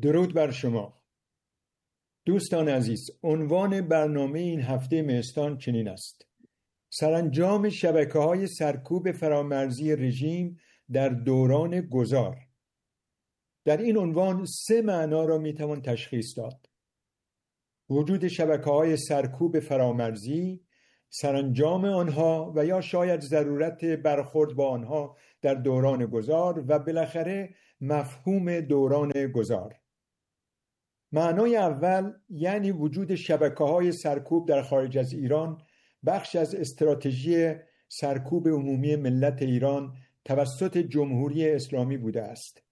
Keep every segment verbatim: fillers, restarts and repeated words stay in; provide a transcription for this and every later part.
درود بر شما دوستان عزیز. عنوان برنامه این هفته مهستان چنین است: سرانجام شبکه‌های سرکوب فرامرزی رژیم در دوران گذار. در این عنوان سه معنا را میتوان تشخیص داد: وجود شبکه‌های سرکوب فرامرزی، سرانجام آنها و یا شاید ضرورت برخورد با آنها در دوران گذار و بالاخره مفهوم دوران گذار. معنای اول یعنی وجود شبکه‌های سرکوب در خارج از ایران بخش از استراتژی سرکوب عمومی ملت ایران توسط جمهوری اسلامی بوده است.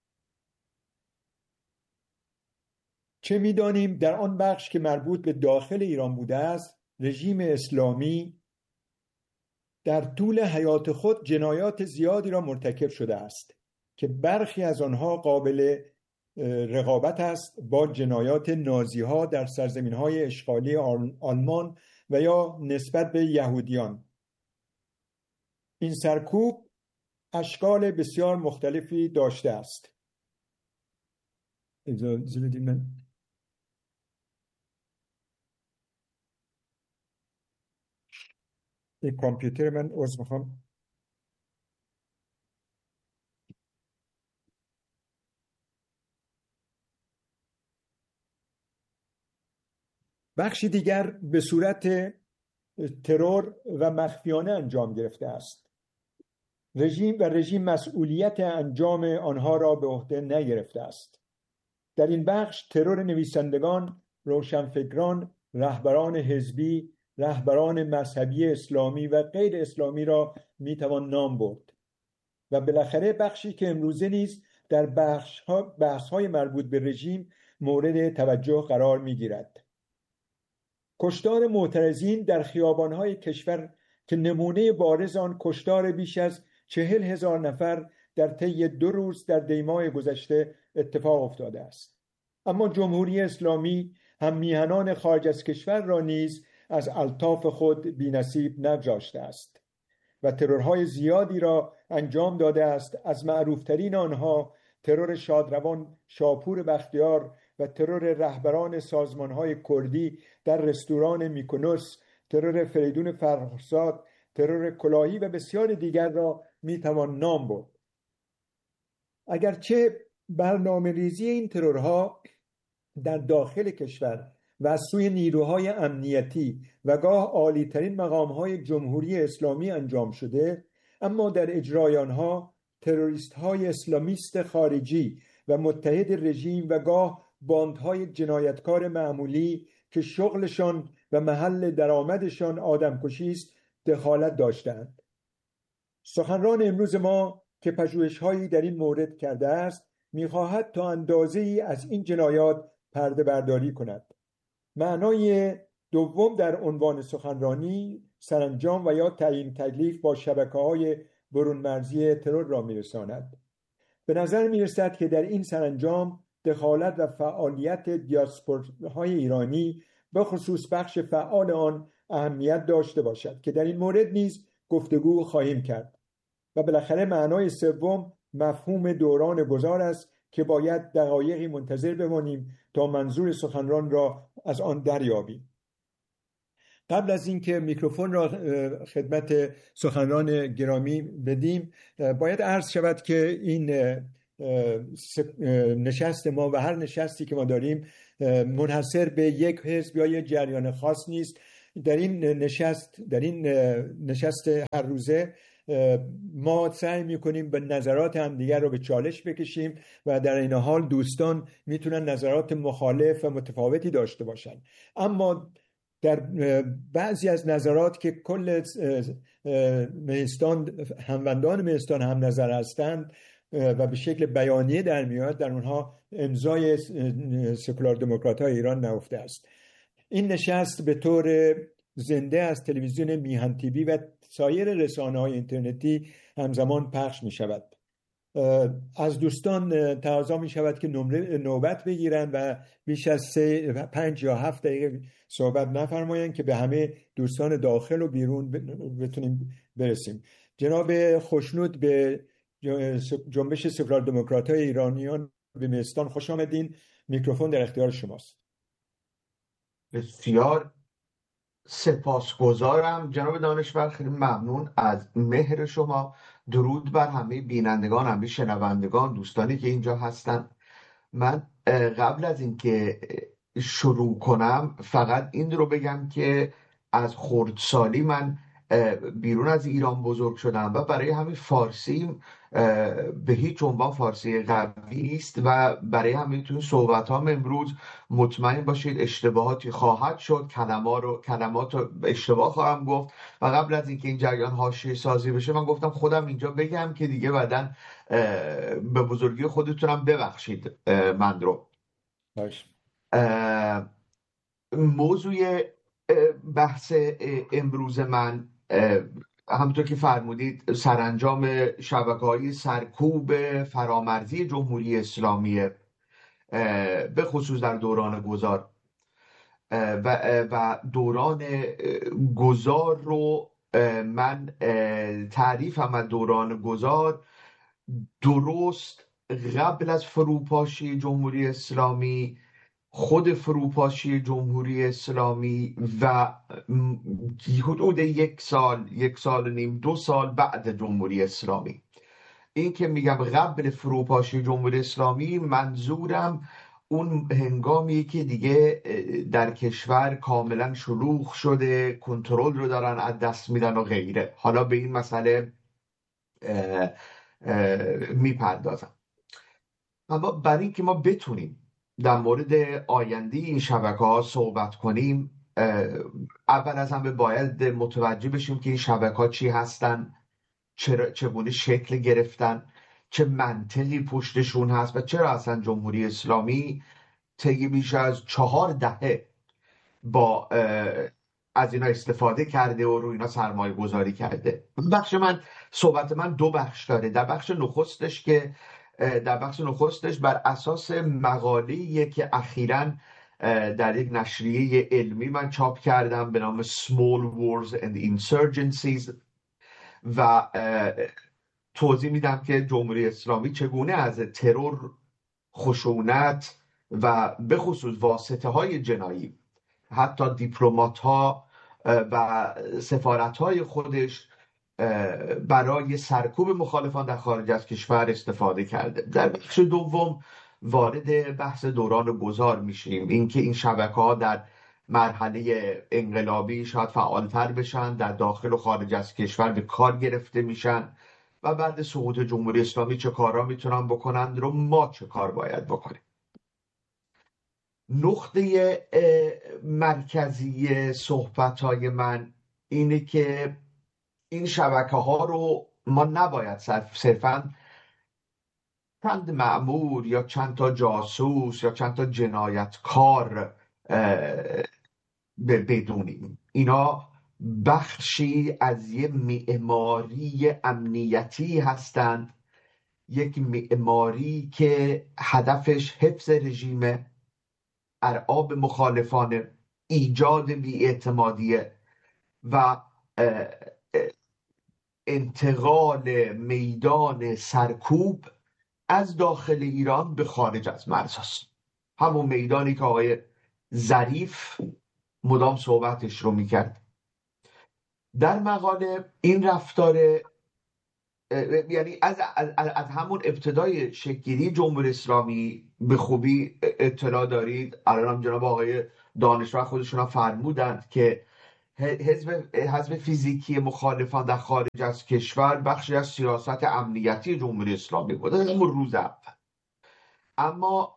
چه می‌دانیم در آن بخش که مربوط به داخل ایران بوده است، رژیم اسلامی در طول حیات خود جنایات زیادی را مرتکب شده است که برخی از آنها قابل رقابت است با جنایات نازی‌ها در سرزمین‌های اشغالی آلمان و یا نسبت به یهودیان. این سرکوب اشکال بسیار مختلفی داشته است. اجازه بدید من این کامپیوتر من عذر میخوام بخشی دیگر به صورت ترور و مخفیانه انجام گرفته است. رژیم و رژیم مسئولیت انجام آنها را به عهده نگرفته است. در این بخش ترور نویسندگان، روشنفکران، رهبران حزبی، رهبران مذهبی اسلامی و غیر اسلامی را میتوان نام برد و بالاخره بخشی که امروزه نیز در بخش ها بحث های مربوط به رژیم مورد توجه قرار میگیرد. کشتار معترضین در خیابان‌های کشور که نمونه بارز آن کشتار بیش از چهل هزار نفر در طی دو روز در دیماه گذشته اتفاق افتاده است. اما جمهوری اسلامی هم میهنان خارج از کشور را نیز از الطاف خود بی‌نصیب نگذاشته است و ترورهای زیادی را انجام داده است. از معروفترین آنها ترور شادروان شاپور بختیار و ترور رهبران سازمان‌های کردی در رستوران میکونوس، ترور فریدون فرخزاد، ترور کلاهی و بسیار دیگر را میتوان نام برد. اگرچه برنامه‌ریزی این ترورها در داخل کشور و از سوی نیروهای امنیتی و گاه عالی‌ترین مقام‌های جمهوری اسلامی انجام شده، اما در اجرای آنها تروریست‌های اسلامیست خارجی و متحد رژیم و گاه باندهای جنایتکار معمولی که شغلشان و محل درآمدشان آدمکشی است دخالت داشتند. سخنران امروز ما که پژوهش‌هایی در این مورد کرده است می‌خواهد تا اندازه‌ای از این جنایات پرده برداری کند. معنای دوم در عنوان سخنرانی سرانجام و یا تعیین تکلیف با شبکه‌های برون مرزی ترور را می‌رساند. به نظر می‌رسد که در این سرانجام دخالت و فعالیت دیاسپوراهای ایرانی به خصوص بخش فعال آن اهمیت داشته باشد که در این مورد نیز گفتگو خواهیم کرد. و بالاخره معنای سوم مفهوم دوران گذار است که باید دقایقی منتظر بمانیم تا منظور سخنران را از آن دریابیم. قبل از اینکه میکروفون را خدمت سخنران گرامی بدیم، باید عرض شود که این نشست ما و هر نشستی که ما داریم منحصر به یک حزب یا یک جریان خاص نیست. در این نشست در این نشست هر روزه ما سعی میکنیم به نظرات همدیگر رو به چالش بکشیم و در این حال دوستان میتونن نظرات مخالف و متفاوتی داشته باشن، اما در بعضی از نظرات که کل مهستان هموندان مهستان هم نظر هستند و به شکل بیانیه در میاد، در اونها امضای سکولار دموکرات های ایران نهفته است. این نشست به طور زنده از تلویزیون میهن تیوی و سایر رسانه‌های اینترنتی همزمان پخش می شود. از دوستان تقاضا می شود که نمره نوبت بگیرن و بیش از سه پنج یا هفت دقیقه صحبت نفرمایند که به همه دوستان داخل و بیرون بتونیم برسیم. جناب خوشنود به جنبش سکولار دموکرات های ایرانیان بیمارستان خوش آمدین. میکروفون در اختیار شماست. بسیار سپاسگزارم جناب دانشور، خیلی ممنون از مهر شما. درود بر همه بینندگان، همه شنوندگان، دوستانی که اینجا هستن. من قبل از اینکه شروع کنم فقط این رو بگم که از خردسالی من بیرون از ایران بزرگ شدم و برای همین فارسی به هیچ عنوان فارسی قوی نیست و برای همین تو صحبت هم امروز مطمئن باشید اشتباهاتی خواهد شد، کلمات رو کلمات رو اشتباه خواهم گفت و قبل از اینکه این جریان حاشیه سازی بشه من گفتم خودم اینجا بگم که دیگه بعداً به بزرگی خودتونم ببخشید من رو. باش. موضوع بحث امروز من همونطور که فرمودید سرانجام شبکه‌های سرکوب فرامرزی جمهوری اسلامی به خصوص در دوران گذار و و دوران گذار رو من تعریفم از دوران گذار درست قبل از فروپاشی جمهوری اسلامی، خود فروپاشی جمهوری اسلامی و حدود یک سال یک سال و نیم دو سال بعد جمهوری اسلامی. این که میگم قبل فروپاشی جمهوری اسلامی منظورم اون هنگامی که دیگه در کشور کاملا شلوغ شده، کنترل رو دارن از دست میدن و غیره. حالا به این مسئله میپردازم. اما برای اینکه ما بتونیم در مورد آینده این شبکه ها صحبت کنیم، اول از همه باید متوجه بشیم که این شبکه ها چی هستن، چرا چگونه شکل گرفتن، چه منطقی پشتشون هست و چرا اصلا جمهوری اسلامی طی بیش از چهار دهه با از اینا استفاده کرده و روی اینا سرمایه گذاری کرده. بخش من صحبت من دو بخش داره. در بخش نخستش که در بخش نخستش بر اساس مقاله‌ای که اخیراً در یک نشریه علمی من چاپ کردم به نام Small Wars and Insurgencies و توضیح میدم که جمهوری اسلامی چگونه از ترور، خشونت و به خصوص واسطه های جنایی، حتی دیپلمات ها و سفارت های خودش برای سرکوب مخالفان در خارج از کشور استفاده کرده. در بخش دوم وارد بحث دوران گذار میشیم، اینکه این شبکه ها در مرحله انقلابی شاید فعالتر بشن، در داخل و خارج از کشور به کار گرفته میشن و بعد سقوط جمهوری اسلامی چه کارا میتونن بکنن رو ما چه کار باید بکنیم. نقطه مرکزی صحبت های من اینه که این شبکه ها رو ما نباید صرفاً چند مأمور یا چند تا جاسوس یا چند تا جنایتکار بدونیم. اینا بخشی از یه معماری امنیتی هستند، یک معماری که هدفش حفظ رژیم، ارعاب مخالفانه، ایجاد بی‌اعتمادیه و انتقال میدان سرکوب از داخل ایران به خارج از مرزاست. همون میدانی که آقای ظریف مدام صحبتش رو میکرد. در مقاله این رفتار یعنی از, از, از همون ابتدای شکلی جمهوری اسلامی به خوبی اطلاع دارید. الان هم جناب آقای دانشور خودشون هم فرمودند که حزب حزب فیزیکی مخالفان در خارج از کشور بخشی از سیاست امنیتی جمهوری اسلامی بود از همون روز اول. اما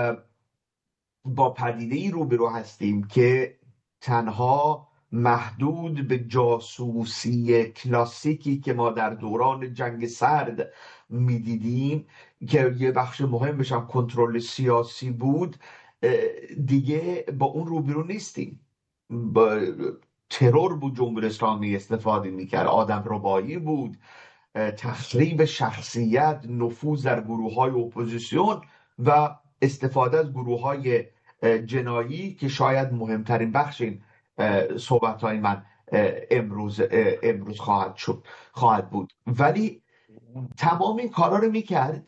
با پدیده‌ای روبرو هستیم که تنها محدود به جاسوسی کلاسیکی که ما در دوران جنگ سرد میدیدیم که یه بخش مهمش هم کنترل سیاسی بود، دیگه با اون روبرو نیستیم. با ترور بود جمهوری اسلامی استفاده میکرد، آدم ربایی بود، تخریب شخصیت، نفوذ در گروه های اپوزیسیون و استفاده از گروه های جنایی که شاید مهمترین بخش این صحبت های من امروز امروز خواهد شد خواهد بود. ولی تمام این کارا رو میکرد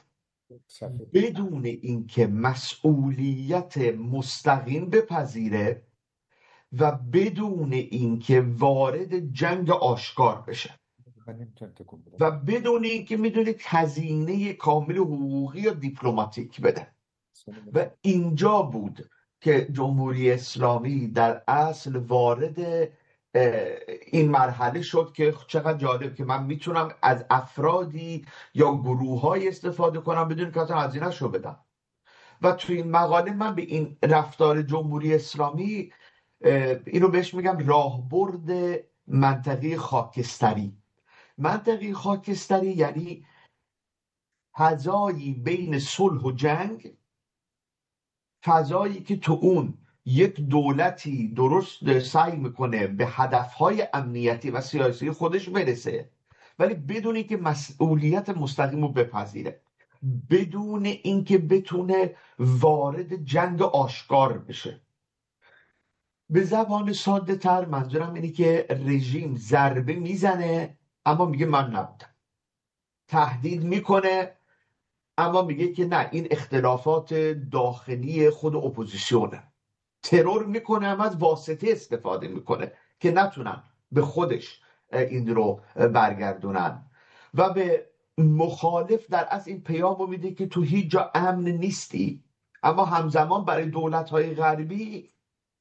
صفحه. بدون اینکه مسئولیت مستقیم بپذیره و بدون اینکه وارد جنگ آشکار بشه من نمیتونم تکون بدم. و بدون اینکه میدونید هزینه کامل حقوقی یا دیپلماتیک بده. و اینجا بود که جمهوری اسلامی در اصل وارد این مرحله شد که چقدر جالب که من میتونم از افرادی یا گروه های استفاده کنم بدون که اصلا هزینه‌اش رو بدم. و توی این مقاله من به این رفتار جمهوری اسلامی اینو بهش میگم راهبرد منطقه خاکستری. منطقه خاکستری یعنی فضایی بین صلح و جنگ، فضایی که تو اون یک دولتی درست سعی میکنه به هدفهای امنیتی و سیاسی خودش برسه ولی بدون اینکه مسئولیت مستقیم رو بپذیره، بدون اینکه بتونه وارد جنگ آشکار بشه. به زبان ساده تر منظورم اینه که رژیم ضربه میزنه اما میگه من نبودم، تهدید میکنه اما میگه که نه این اختلافات داخلی خود اپوزیسیونه، ترور میکنه اما از واسطه استفاده میکنه که نتونن به خودش این رو برگردونن و به مخالف در اصل این پیام رو میده که تو هیچ جا امن نیستی. اما همزمان برای دولت‌های غربی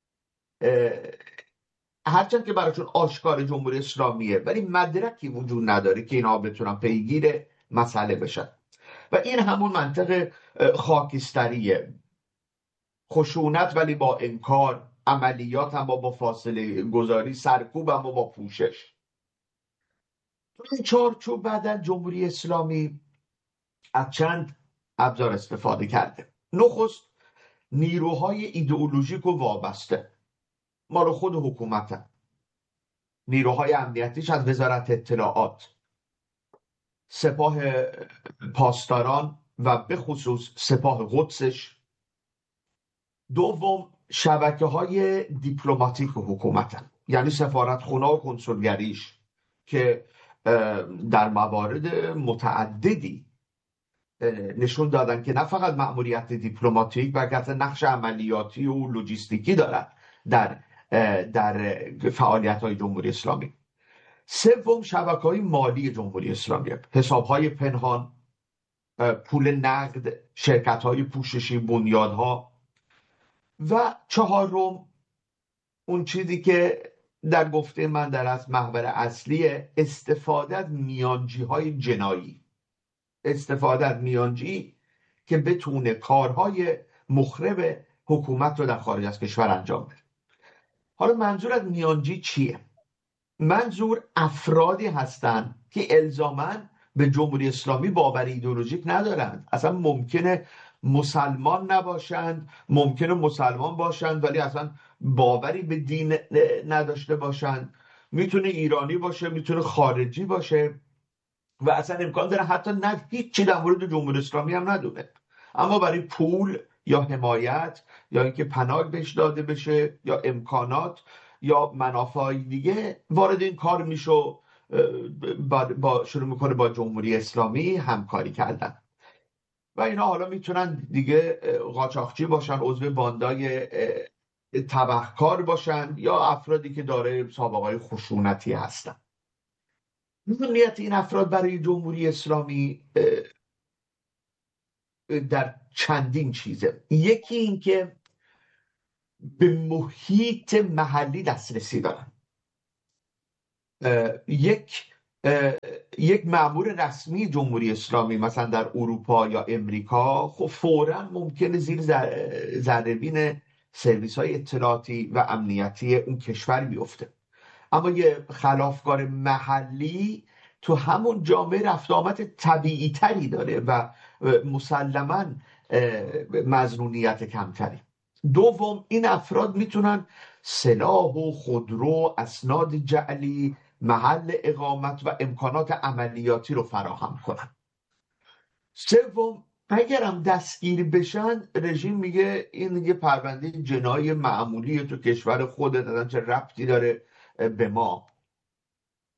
هرچند که براشون آشکار جمهوری اسلامیه ولی مدرکی وجود نداره که اینا بتونن پیگیر مسئله بشن. و این همون منطق خاکستریه، خشونت ولی با انکار، عملیات هم با فاصله گذاری، سرکوب هم با پوشش. تو این چارچوب بعداً جمهوری اسلامی از چند ابزار استفاده کرده. نخست نیروهای ایدئولوژیک و وابسته مال خود حکومتن، نیروهای امنیتیش از وزارت اطلاعات، سپاه پاسداران و به خصوص سپاه قدسش. دوم شبکه های دیپلماتیک حکومتن، یعنی سفارتخونه و کنسولگریش که در موارد متعددی نشون دادن که نه فقط مأموریت دیپلماتیک بلکه نقش عملیاتی و لوجستیکی دارن در در فعالیت های جمهوری اسلامی. سوم شبکه های مالی جمهوری اسلامی، حساب های پنهان، پول نقد، شرکت های پوششی، بنیادها. و چهارم اون چیزی که در گفته من در از محور اصلی، استفاده از میانجی های جنایی، استفاده از میانجی که بتونه کارهای مخرب حکومت رو در خارج از کشور انجام بده. حالا منظور از میانجی چیه؟ منظور افرادی هستن که الزاماً به جمهوری اسلامی باور ایدئولوژیک ندارند. اصلا ممکنه مسلمان نباشند، ممکنه مسلمان باشند ولی اصلا باوری به دین نداشته باشند، میتونه ایرانی باشه، میتونه خارجی باشه و اصلا امکان داره حتی نه هیچی در مورد جمهوری اسلامی هم ندونه، اما برای پول یا حمایت یا اینکه پناه بهش داده بشه یا امکانات یا منافع دیگه وارد این کار میشه، با, با شروع میکنه با جمهوری اسلامی همکاری کردن. و اینا حالا میتونن دیگه قاچاقچی باشن، عضو باندای تبهکار باشن یا افرادی که داره سابقه خشونتی هستن. مهمیت این افراد برای جمهوری اسلامی در چندین چیزه. یکی این که به محیط محلی دسترسی دارن. یک یک مأمور رسمی جمهوری اسلامی مثلا در اروپا یا امریکا خب فوراً ممکنه زیر ذره‌بین سرویس های اطلاعاتی و امنیتی اون کشور بیفته، اما یه خلافکار محلی تو همون جامعه رفت آمد طبیعی تری داره و مسلماً مظنونیت کمتری. دوم این افراد میتونن سلاح و خودرو، اسناد جعلی، محل اقامت و امکانات عملیاتی رو فراهم کنن. سوم اگرم دستگیر بشن رژیم میگه این یه پرونده جنایی معمولی تو کشور خودت، اصلا چه ربطی داره به ما.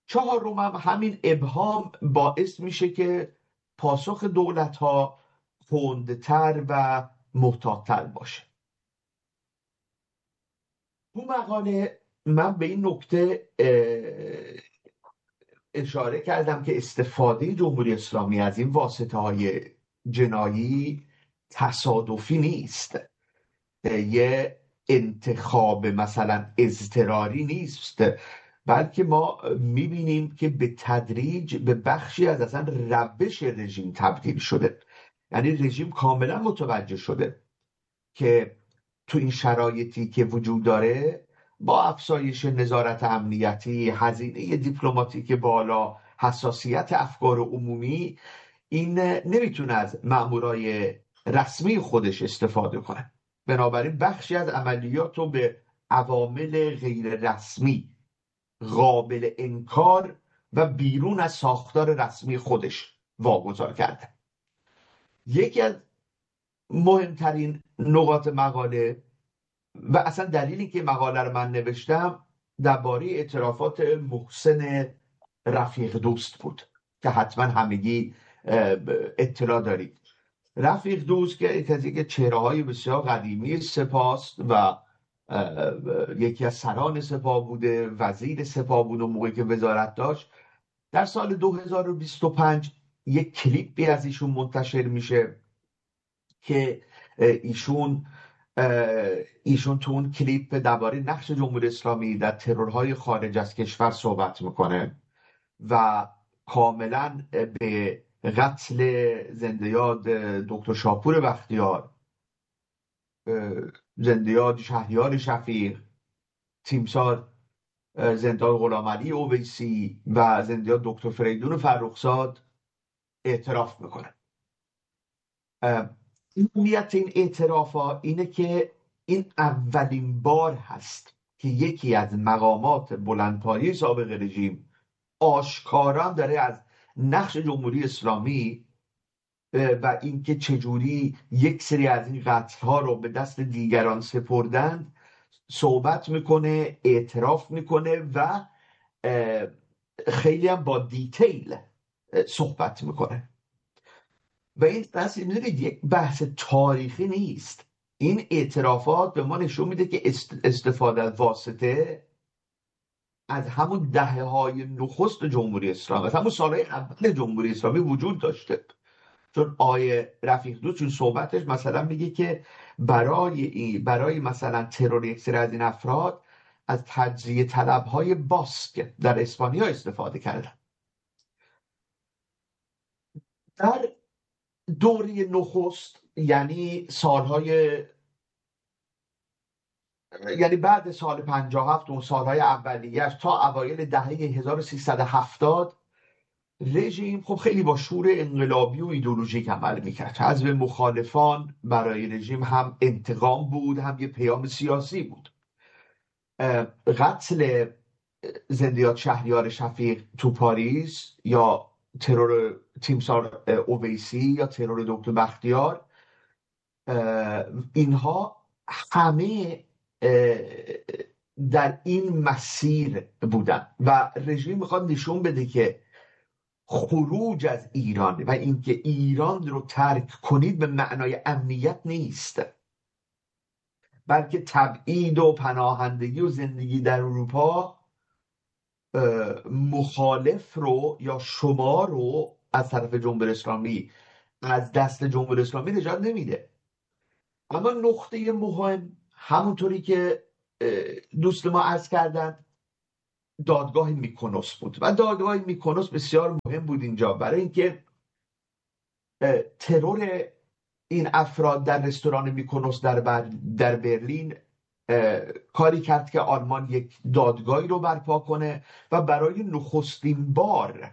چهارم هم همین ابهام باعث میشه که پاسخ دولت ها تندتر و محتاط‌تر باشه. تو مقاله من به این نکته اشاره کردم که استفاده جمهوری اسلامی از این واسطه های جنایی تصادفی نیست، یه انتخاب مثلا اضطراری نیست، بلکه ما میبینیم که به تدریج به بخشی از اصلا روش رژیم تبدیل شده. یعنی رژیم کاملا متوجه شده که تو این شرایطی که وجود داره، با افزایش نظارت امنیتی، هزینه دیپلماتیک بالا، حساسیت افکار عمومی، این نمیتونه از مامورای رسمی خودش استفاده کنه. بنابراین بخشی از عملیات رو به عوامل غیر رسمی، قابل انکار و بیرون از ساختار رسمی خودش واگذار کرده. یکی از مهمترین نقاط مقاله و اصلا دلیلی که مقاله رو من نوشتم درباره اعترافات محسن رفیق دوست بود که حتما همگی اطلاع دارید. رفیق دوست که از یک چهره‌های بسیار قدیمی سپاست و یکی از سران سپاه بوده، وزیر سپاه بود و موقعی که وزارت داشت. در سال دو هزار و بیست و پنج یک کلیپی از ایشون منتشر میشه که ایشون ایشون تو اون کلیپ درباره نقش جمهوری اسلامی در ترورهای خارج از کشور صحبت میکنه و کاملا به قتل زنده یاد دکتر شاپور بختیار، زنده یاد شهریار شفیق، تیمسار زنده یاد غلامعلی اویسی و زنده یاد دکتر فریدون فرخزاد اعتراف میکنه. اهمیت این اعتراف ها اینه که این اولین بار هست که یکی از مقامات بلندپایه سابق رژیم آشکارا داره از نقش جمهوری اسلامی و اینکه چجوری یک سری از این قتل ها رو به دست دیگران سپردند صحبت میکنه، اعتراف میکنه و خیلی هم با دیتیل صحبت میکنه. و این بحث یک بحث تاریخی نیست. این اعترافات به ما نشون میده که استفاده از واسطه از همون دهه های نخست جمهوری اسلامی، از همون سالهای اول جمهوری اسلامی وجود داشته. چون آیه رفیق دوست چون صحبتش مثلا میگه که برای این برای مثلا ترور یک سری از این افراد از تجزیه طلبهای باسک در اسپانیا استفاده کردن. در دوره نخست، یعنی سالهای یعنی بعد سال پنجاه و هفت و سالهای اولیه‌اش تا اوایل دهه هزار و سیصد و هفتاد، رژیم خب خیلی با شور انقلابی و ایدئولوژیک عمل میکرد. حزب مخالفان برای رژیم هم انتقام بود، هم یه پیام سیاسی بود. قتل زنده یاد شهریار شفیق تو پاریس یا ترور تیمسار اویسی یا ترور دکتر بختیار، اینها همه در این مسیر بودن و رژیم میخواد نشون بده که خروج از ایران و اینکه ایران رو ترک کنید به معنای امنیت نیست، بلکه تبعید و پناهندگی و زندگی در اروپا مخالف رو یا شما رو از طرف جمهوری اسلامی از دست جمهوری اسلامی نجات نمیده. اما نقطه مهم همونطوری که دوست ما عرض کردن دادگاه میکونوس بود و دادگاه میکونوس بسیار مهم بود اینجا برای اینکه ترور این افراد در رستوران میکونوس در, بر در برلین کاری کرد که آلمان یک دادگاهی رو برپا کنه و برای نخستین بار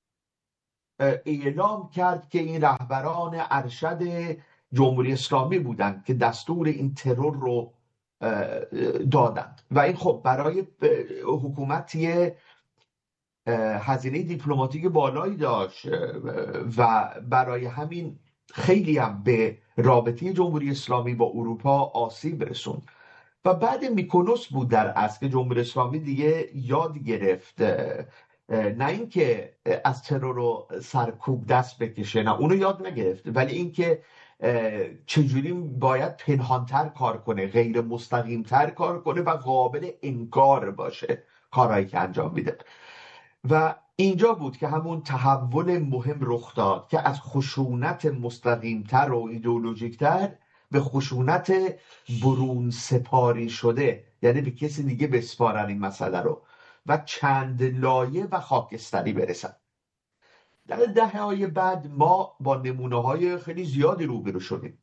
اعلام کرد که این رهبران ارشد جمهوری اسلامی بودند که دستور این ترور رو دادند و این خب برای حکومتی هزینه دیپلماتیک بالایی داشت و برای همین خیلی هم به رابطه جمهوری اسلامی با اروپا آسیب رسوند. و بعد میکونوس بود در اصل که جمهوری اسلامی دیگه یاد گرفت نه اینکه از ترور و سرکوب دست بکشه، نه اونو یاد نگرفت، ولی اینکه چجوری باید پنهانتر کار کنه، غیر مستقیمتر کار کنه و قابل انکار باشه کارهایی که انجام میده. و اینجا بود که همون تحول مهم رخ داد که از خشونت مستقیمتر و ایدئولوژیکتر به خشونت برون سپاری شده، یعنی به کسی دیگه بسپارن این مسئله رو و چند لایه و خاکستری برسن. در دهه‌های بعد ما با نمونه‌های خیلی زیادی روبرو شدیم.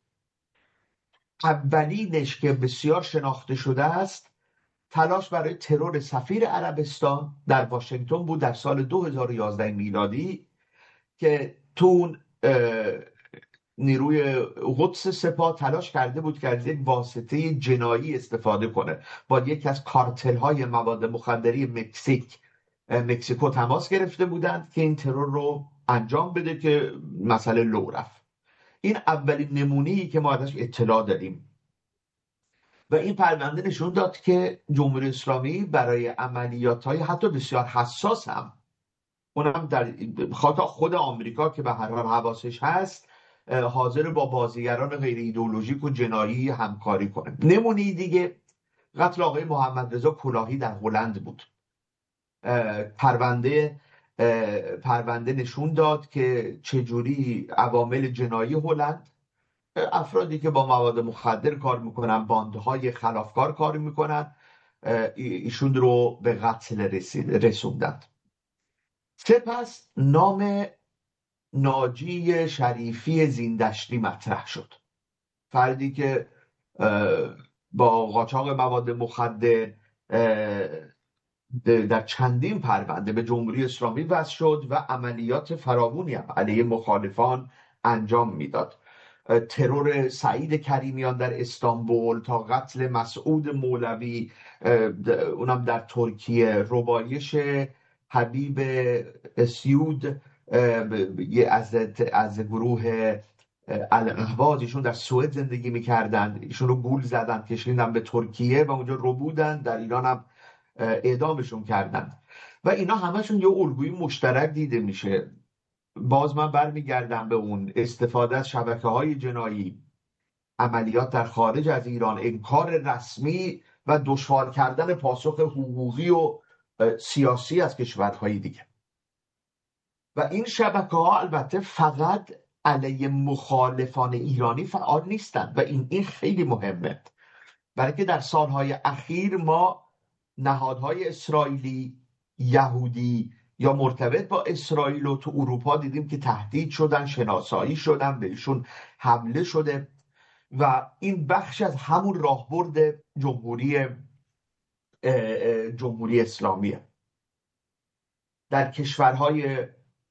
اولینش که بسیار شناخته شده است تلاش برای ترور سفیر عربستان در واشنگتن بود در سال دو هزار و یازده میلادی که تون نیروی قدس سپاه تلاش کرده بود که از یک واسطه جنایی استفاده کنه. با یکی از کارتل های مواد مخدری مکزیک مکزیکو تماس گرفته بودند که این ترور رو انجام بده که مسئله لو رفت. این اولین نمونه‌ای که ما ازش اطلاع داریم و این پرونده نشون داد که جمهوری اسلامی برای عملیات‌های حتی بسیار حساس هم، اونم در خاطر خود آمریکا که به هر حال حواسش هست، حاضر با بازیگران غیر ایدئولوژیک و جنایی همکاری کنه. نمونه دیگه قتل آقای محمد رضا کلاهی در هلند بود. پرونده پرونده نشون داد که چجوری عوامل جنایی هلند، افرادی که با مواد مخدر کار میکنن، باندهای خلافکار کار میکنن، ایشون رو به قتل رسوندند. سپس نام ناجی شریفی زیندشتی مطرح شد، فردی که با قاچاق مواد مخدر در چندین پرونده به جمهوری اسلامی وصل شد و عملیات فراوانی هم علیه مخالفان انجام میداد. ترور سعید کریمیان در استانبول تا قتل مسعود مولوی، اونم در ترکیه، ربایش حبیب اسیود از از گروه الاهواز، ایشون در سوئد زندگی میکردند، ایشون رو گول زدن کشیدن به ترکیه و اونجا ربودن، در ایران هم اعدامشون کردن و اینا همشون یه الگوی مشترک دیده میشه. باز من برمیگردم به اون استفاده از شبکه‌های جنایی، عملیات در خارج از ایران، انکار رسمی و دشوار کردن پاسخ حقوقی و سیاسی از کشورهای دیگه. و این شبکه‌ها البته فقط علیه مخالفان ایرانی فعال نیستند و این این خیلی مهمه، برای که در سالهای اخیر ما نهادهای اسرائیلی، یهودی یا مرتبط با اسرائیل و تو اروپا دیدیم که تهدید شدن، شناسایی شدن، بهشون حمله شده و این بخش از همون راهبرد جمهوری جمهوری اسلامیه. در کشورهای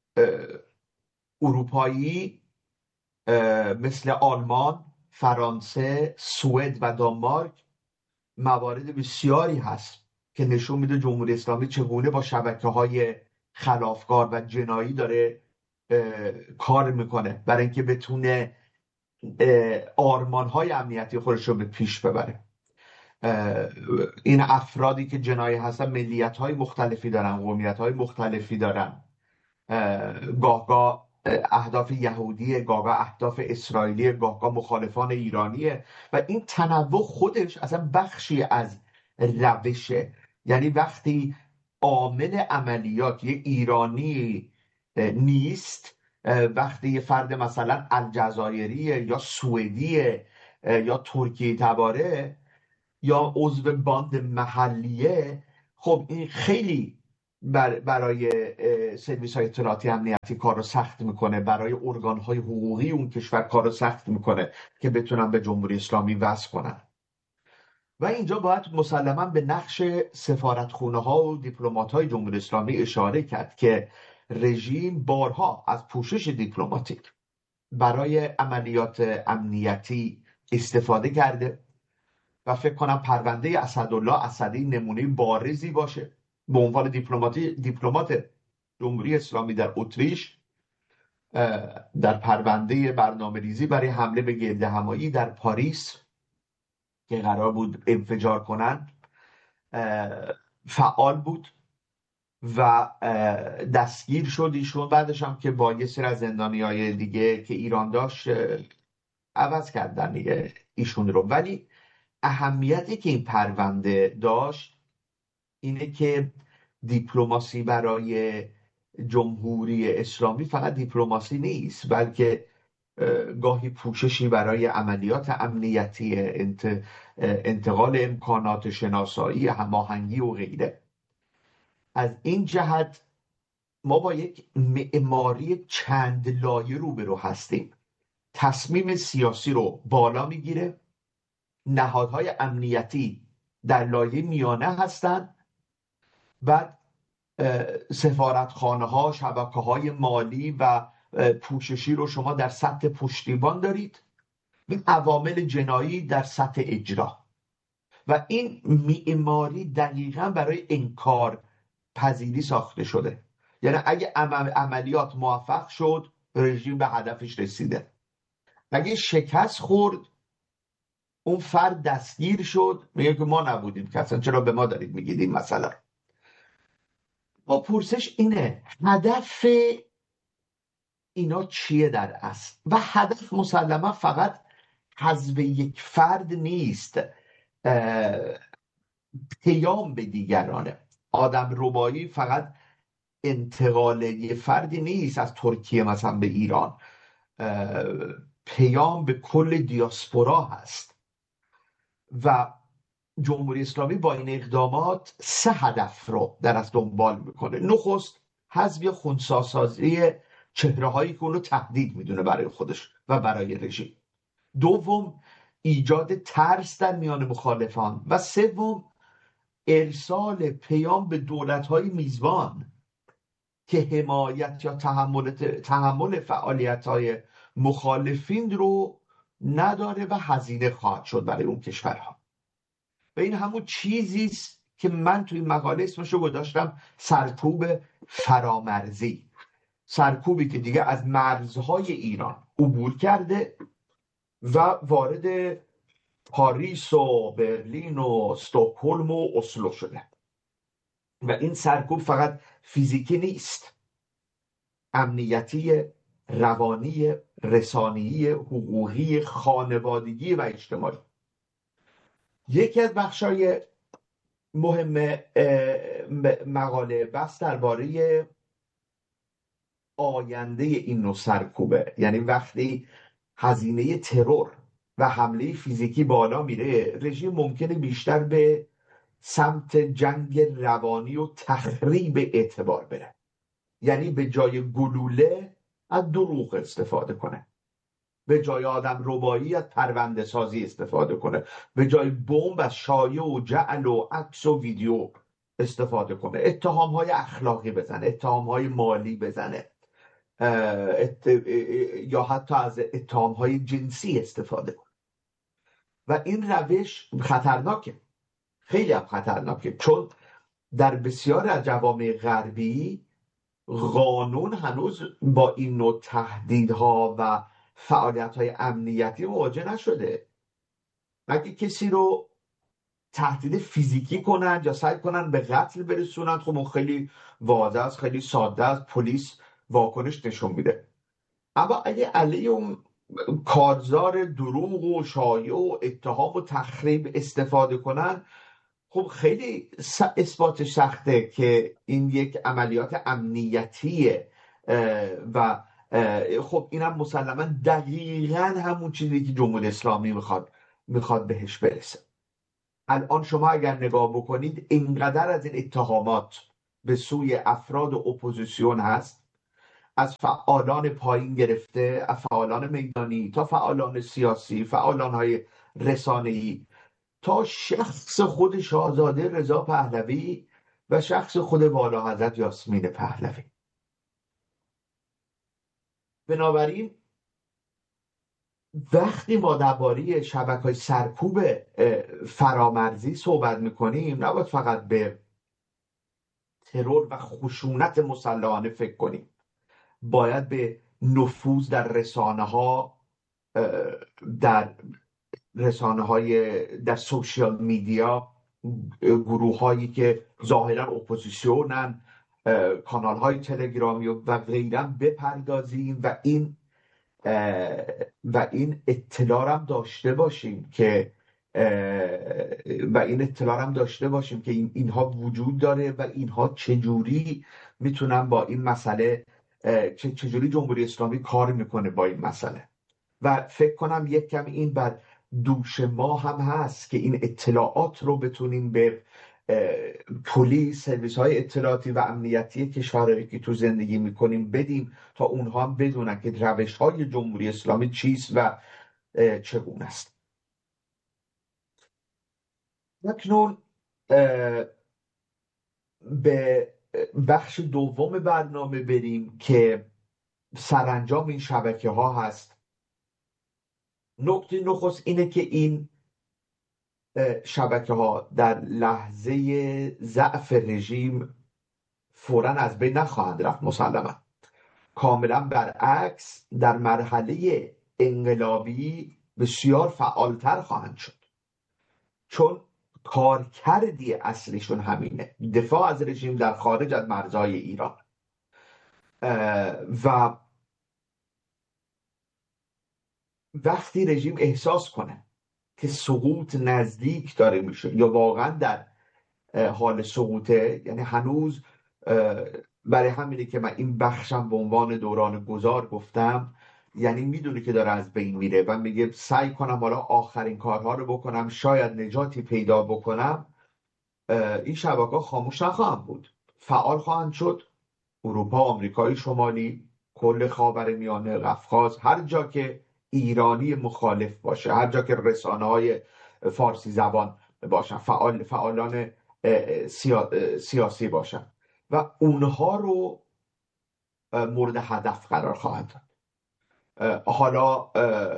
اروپایی مثل آلمان، فرانسه، سوئد و دانمارک موارد بسیاری هست که نشون میده جمهوری اسلامی چگونه با شبکه‌های خلافکار و جنایی داره کار میکنه برای اینکه بتونه آرمان‌های امنیتی خودش رو به پیش ببره. این افرادی که جنایی هستن ملیت‌های مختلفی دارن، قومیت‌های مختلفی دارن، گاهگاه اهداف یهودیه، گاهگاه اهداف اسرائیلیه، گاهگاه مخالفان ایرانیه و این تنوع خودش اصلا بخشی از روشه. یعنی وقتی عامل عملیات یه ایرانی نیست، وقتی یه فرد مثلا الجزایریه یا سوئدیه یا ترکیه تباره یا عضو باند محلیه، خب این خیلی برای سرویس های اطلاعاتی امنیتی کار رو سخت میکنه، برای ارگان های حقوقی اون کشور کار رو سخت میکنه که بتونن به جمهوری اسلامی وصل کنن. و اینجا باید مسلما به نقش سفارتخونه ها و دیپلمات های جمهوری اسلامی اشاره کرد که رژیم بارها از پوشش دیپلماتیک برای عملیات امنیتی استفاده کرده و فکر کنم پرونده اسدالله اسدی نمونه بارزی باشه. به عنوان دیپلماتی دیپلمات جمهوری اسلامی در اتریش در پرونده برنامه‌ریزی برای حمله به گردهمایی در پاریس که قرار بود انفجار کنند فعال بود و دستگیر شد ایشون. بعدش هم که با یه سری از زندانیای دیگه که ایران داشت عوض کردن دیگه ایشون رو. ولی اهمیتی که این پرونده داشت اینه که دیپلماسی برای جمهوری اسلامی فقط دیپلماسی نیست، بلکه گاهی پوششی برای عملیات امنیتی، انت... انتقال امکانات شناسایی، هماهنگی و غیره. از این جهت ما با یک معماری چند لایه روبرو هستیم. تصمیم سیاسی رو بالا میگیره، نهادهای امنیتی در لایه میانه هستند، بعد سفارتخانه ها، شبکه های مالی و پوششی رو شما در سطح پشتیبان دارید، و عوامل جنایی در سطح اجرا. و این معماری دقیقا برای انکار پذیری ساخته شده. یعنی اگه عملیات موفق شد، رژیم به هدفش رسیده. اگه شکست خورد، اون فرد دستگیر شد، میگه که ما نبودیم که اصلا چرا به ما دارید میگید این مسئله. با پرسش اینه هدف اینا چیه در اصل؟ و هدف مسلما فقط حذف یک فرد نیست، پیام به دیگرانه. آدم ربایی فقط انتقال یه فردی نیست از ترکیه مثلا به ایران، پیام به کل دیاسپورا هست. و جمهوری اسلامی با این اقدامات سه هدف رو در از دنبال میکنه. نخست، حذف یا خنثی‌سازی چهره هایی که اونو تهدید میدونه برای خودش و برای رژیم. دوم، ایجاد ترس در میان مخالفان. و سوم، ارسال پیام به دولت های میزبان که حمایت یا تحمل تحمل فعالیت های مخالفین رو نداره و هزینه خواهد شد برای اون کشورها. و این همون چیزیست که من توی مقاله اسمش رو گذاشتم سرکوب فرامرزی. سرکوبی که دیگه از مرزهای ایران عبور کرده و وارد پاریس و برلین و استکهلم و اسلو شده. و این سرکوب فقط فیزیکی نیست، امنیتی، روانی، رسانه‌ای، حقوقی، خانوادگی و اجتماعی. یکی از بخشای مهم مقاله بحث درباره آینده این نوع سرکوبه. یعنی وقتی هزینه ترور و حمله فیزیکی بالا میره، رژیم ممکنه بیشتر به سمت جنگ روانی و تخریب اعتبار بره. یعنی به جای گلوله از دروغ استفاده کنه، به جای آدم ربایی از پرونده سازی استفاده کنه، به جای بمب از شایعه و جعل و عکس و ویدیو استفاده کنه، اتهام های اخلاقی بزنه، اتهام های مالی بزنه، ات... یا حتی از اتهام های جنسی استفاده کنه. و این روش خطرناکه، خیلی هم خطرناکه، چون در بسیار از جوامع غربی قانون هنوز با این نوع تهدیدها و فعالیت‌های امنیتی مواجه نشده. اگه کسی رو تهدید فیزیکی کنن یا سعی کنن به قتل برسونن، خب اون خیلی واضح است، خیلی ساده است، پلیس واکنش نشون میده. اما اگه علیه اون کارزار دروغ و شایعه و اتهام و تخریب استفاده کنن، خب خیلی اثباتش سخته که این یک عملیات امنیتیه. و خب اینم مسلما دقیقاً همون چیزی که جمهوری اسلامی میخواد میخواد بهش برسه. الان شما اگر نگاه بکنید، اینقدر از این اتهامات به سوی افراد اپوزیسیون هست، از فعالان پایین گرفته، از فعالان میدانی تا فعالان سیاسی، فعالان های رسانه‌ای، تا شخص خود شاهزاده رضا پهلوی و شخص خود والا حضرت یاسمین پهلوی. بنابراین وقتی ما درباره شبکه‌های سرکوب فرامرزی صحبت میکنیم، نباید فقط به ترور و خشونت مسلحانه فکر کنیم. باید به نفوذ در رسانه ها، در رسانه های در سوشیال میدیا، گروه هایی که ظاهرا اپوزیسیونن، کانال های تلگرامی و غیره بپردازیم و این و این اطلاع هم داشته باشیم که و این اطلاع هم داشته باشیم که این اینها وجود داره و اینها چجوری میتونن با این مسئله چجوری جمهوری اسلامی کار میکنه با این مسئله. و فکر کنم یک کم این بر دوش ما هم هست که این اطلاعات رو بتونیم به پلیس، سرویس های اطلاعاتی و امنیتی کشورهایی که تو زندگی میکنیم بدیم تا اونها هم بدونن که روش های جمهوری اسلامی چیست و چگونه است. اکنون به بخش دوم برنامه بریم که سرانجام این شبکه ها هست. نکته نخست اینه که این شبکه ها در لحظه ضعف رژیم فوراً از بین نخواهند رفت، مسلما. کاملا برعکس در مرحله انقلابی بسیار فعالتر خواهند شد، چون کارکردی اصلیشون همینه، دفاع از رژیم در خارج از مرزهای ایران. و وقتی رژیم احساس کنه که سقوط نزدیک داره میشه یا واقعا در حال سقوطه، یعنی هنوز، برای همینه که من این بخشم به عنوان دوران گذار گفتم، یعنی میدونه که داره از بین میره و میگه سعی کنم حالا آخرین کارها رو بکنم، شاید نجاتی پیدا بکنم. این شبکه‌ها خاموش نخواهند بود، فعال خواهند شد. اروپا، آمریکای شمالی، کل خاورمیانه، قفقاز، هر جا که ایرانی مخالف باشه، هر جا که رسانه‌های فارسی زبان باشن، فعال فعالان سیا، سیاسی باشن و اونها رو مورد هدف قرار خواهند داد. حالا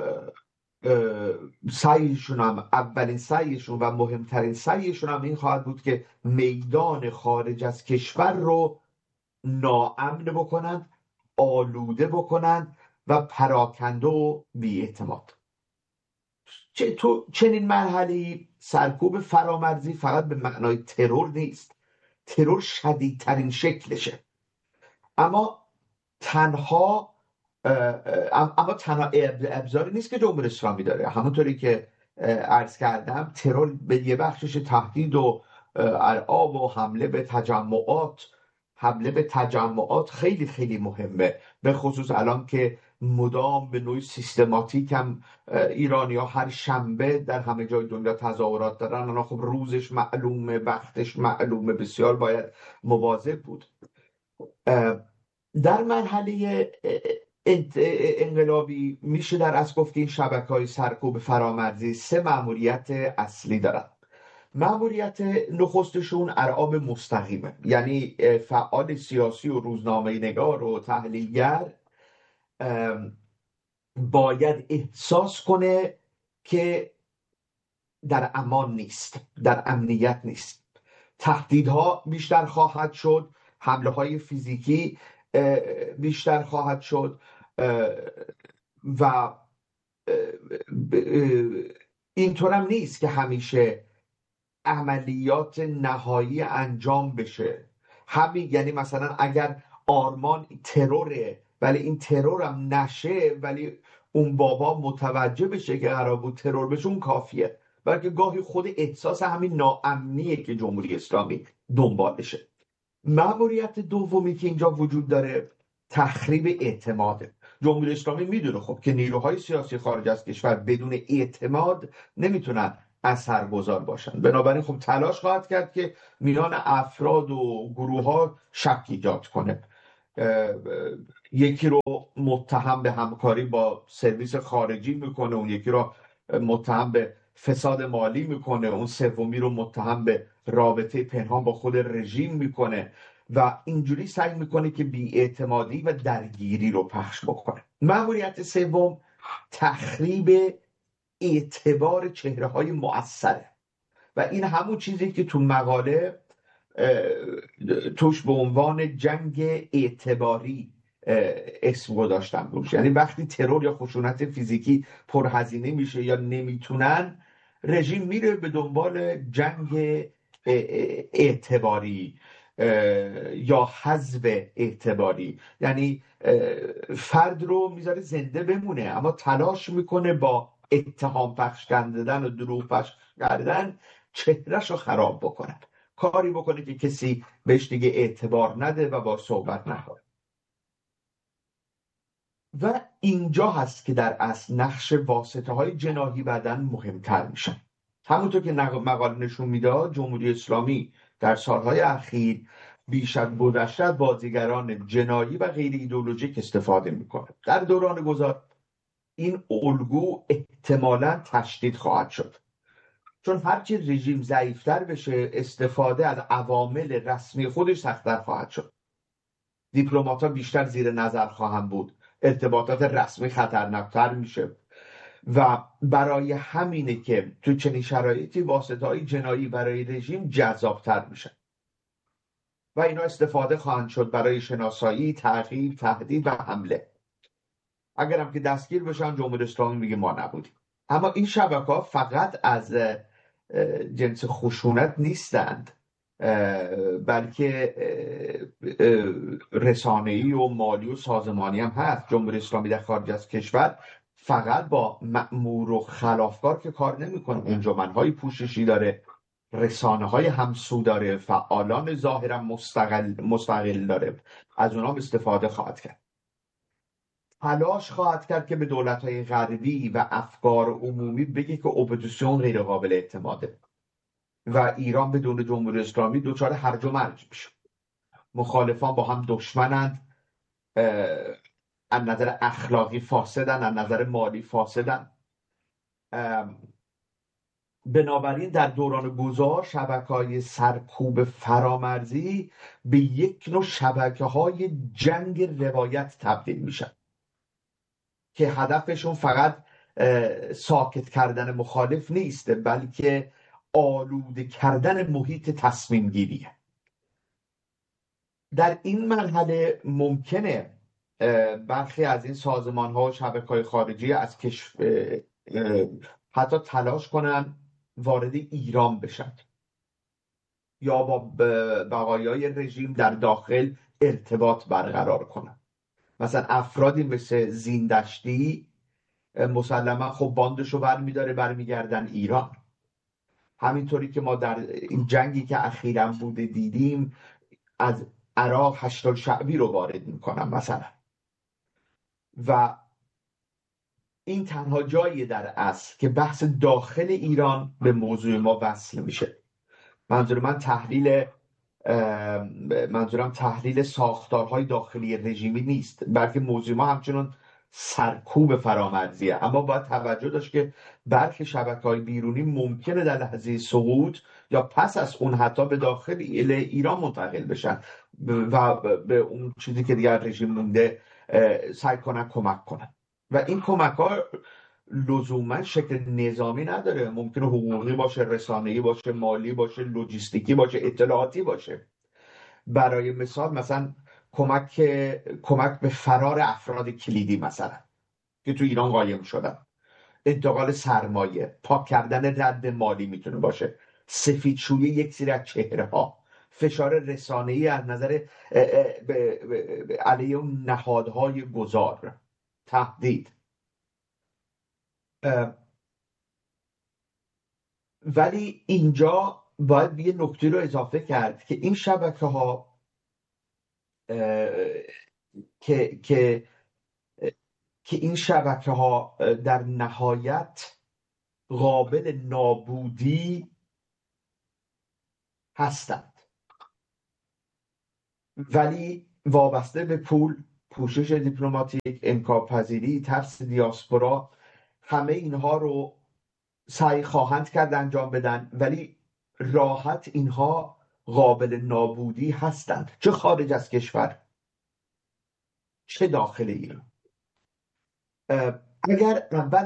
سعیشون هم، اولین سعیشون و مهمترین سعیشون هم این خواهد بود که میدان خارج از کشور رو ناامن بکنند، آلوده بکنند و پراکنده و بی‌اعتماد. چه تو چنین مرحله‌ای سرکوب فرامرزی فقط به معنای ترور نیست، ترور شدیدترین شکلشه. اما تنها اما تنها ابزاری نیست که جمهوری اسلامی داره. همونطوری که عرض کردم، ترور به یه بخشش تهدید و ارعاب و حمله به تجمعات حمله به تجمعات خیلی خیلی مهمه، به خصوص الان که مدام به نوعی سیستماتیک هم ایرانی ها هر شنبه در همه جای دنیا تظاهرات دارن. الان خب روزش معلومه، وقتش معلومه، بسیار باید مواظب بود. در مرحله انقلابی میشه در اصل گفت که این شبکه‌های سرکوب فرامرزی سه مأموریت اصلی دارن. مأموریت نخستشون ارعاب مستقیمه، یعنی فعال سیاسی و روزنامه نگار و تحلیلگر باید احساس کنه که در امان نیست، در امنیت نیست. تهدیدها بیشتر خواهد شد، حمله های فیزیکی بیشتر خواهد شد و اینطور هم نیست که همیشه عملیات نهایی انجام بشه. همین یعنی مثلا اگر آرمان تروره ولی این ترور هم نشه، ولی اون بابا متوجه بشه که قرار بود ترور بشه، اون کافیه. بلکه گاهی خود احساس همین ناامنیه که جمهوری اسلامی دنبالشه. مأموریت دومی که اینجا وجود داره تخریب اعتماده. جمهوری اسلامی میدونه خب که نیروهای سیاسی خارج از کشور بدون اعتماد نمیتونن اثرگذار باشن، بنابراین خب تلاش خواهد کرد که میان افراد و گروه ها شک ایجاد کنه. یکی رو متهم به همکاری با سرویس خارجی میکنه، اون یکی رو متهم به فساد مالی میکنه، اون سومی رو متهم به رابطه پنهان با خود رژیم میکنه و اینجوری سعی میکنه که بی‌اعتمادی و درگیری رو پخش بکنه. مأموریت سوم تخریب اعتبار چهره های مؤثره و این همون چیزی که تو مقاله توش به عنوان جنگ اعتباری اسم گذاشتم روش. یعنی وقتی ترور یا خشونت فیزیکی پرهزینه میشه یا نمیتونن، رژیم میره به دنبال جنگ اعتباری یا حذف اعتباری، یعنی فرد رو میذاره زنده بمونه اما تلاش میکنه با اتهام پخش کردن و دروغ پخش کردن چهرهش رو خراب بکنه، کاری بکنه که کسی بهش دیگه اعتبار نده و با صحبت نکنه. و اینجا هست که در اصل نقش واسطه های جناحی بعداً مهمتر میشن. همونطور که مقاله نشون میده جمهوری اسلامی در سالهای اخیر بیش از گذشته از بازیگران جنایی و غیر ایدئولوژیک استفاده میکنه. در دوران گذار این الگو احتمالاً تشدید خواهد شد، چون هرچی رژیم ضعیفتر بشه استفاده از عوامل رسمی خودش سخت‌تر خواهد شد. دیپلمات‌ها بیشتر زیر نظر خواهند بود، ارتباطات رسمی خطرناکتر میشه و برای همینه که تو چنین شرایطی واسطه‌های جنایی برای رژیم جذابتر میشن و اینا استفاده خواهند شد برای شناسایی، تعقیب، تهدید و حمله. اگرم که دستگیر بشن جمهوری اسلامی میگه ما نبودیم. اما این شبکه‌ها فقط از جنس خشونت نیستند، بلکه رسانه‌ای و مالی و سازمانی هم هست. جمهوری اسلامی در خارج از کشور فقط با مأمور و خلافکار که کار نمی‌کنه، انجمن‌های پوششی داره، رسانه‌های همسو داره، فعالان ظاهرا مستقل مستقل داره، از اونها استفاده خواهد کرد. تلاش خواهد کرد که به دولت‌های غربی و افکار عمومی بگه که اپوزیسیون غیر قابل اعتماده و ایران بدون جمهوری اسلامی دچار هرج و مرج میشه. مخالفان با هم دشمنند، از نظر اخلاقی فاسدن، از نظر مالی فاسدن. بنابراین در دوران گذار شبکه‌های سرکوب فرامرزی به یک نوع شبکه‌های جنگ روایت تبدیل میشن که هدفشون فقط ساکت کردن مخالف نیست، بلکه آلوده کردن محیط تصمیم گیریه. در این مرحله ممکنه برخی از این سازمان ها و شبکه‌های خارجی از کشور حتی تلاش کنن وارد ایران بشن یا با بقایای رژیم در داخل ارتباط برقرار کنن. مثلا افرادی مثل زیندشتی مسلما خب باندشو برمیداره برمیگردن ایران. همینطوری که ما در این جنگی که اخیراً بوده دیدیم از عراق هشت شعبی رو وارد میکنن مثلا، و این تنها جایی در اصل که بحث داخل ایران به موضوع ما وصل میشه. منظور من تحلیل منظورم تحلیل ساختارهای داخلی رژیمی نیست، بلکه موضوع ما همچنان سرکوب فرامرزیه. اما باید توجه داشت که برخی شبکه‌های بیرونی ممکنه در لحظه سقوط یا پس از اون حتی به داخل ایران منتقل بشن و به اون چیزی که دیگر رژیم مونده سعی کنن کمک کنن. و این کمک ها لزوما شکل نظامی نداره، ممکنه حقوقی باشه، رسانه‌ای باشه، مالی باشه، لوجستیکی باشه، اطلاعاتی باشه. برای مثال مثلا کمک کمک به فرار افراد کلیدی مثلا که تو ایران قایم شدن، انتقال سرمایه، پاک کردن رد مالی میتونه باشه، سفیدشویی یک سری از چهره ها، فشار رسانه‌ای از نظر علیه اون نهادهای گذار، تهدید. ولی اینجا باید یه نکته رو اضافه کرد که این شبکه ها که که که این شبکه ها در نهایت قابل نابودی هستند، ولی وابسته به پول، پوشش دیپلماتیک، انکارپذیری، ترس دیاسپورا، همه اینها رو سعی خواهند کرد انجام بدن، ولی راحت اینها قابل نابودی هستند، چه خارج از کشور چه داخل ایران. اگر اول